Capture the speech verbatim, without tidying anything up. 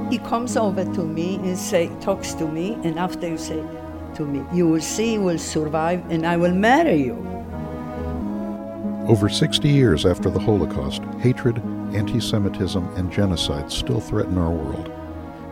He comes over to me and say, talks to me, and after you say to me, you will see, you will survive, and I will marry you. Over sixty years after the Holocaust, hatred, anti-Semitism, and genocide still threaten our world.